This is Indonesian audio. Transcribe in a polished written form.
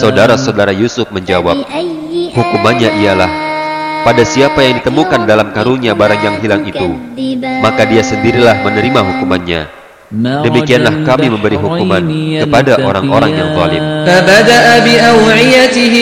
Saudara-saudara Yusuf menjawab, hukumannya ialah pada siapa yang ditemukan dalam karungnya barang yang hilang itu, maka dia sendirilah menerima hukumannya. Demikianlah kami memberi hukuman kepada orang-orang yang zalim.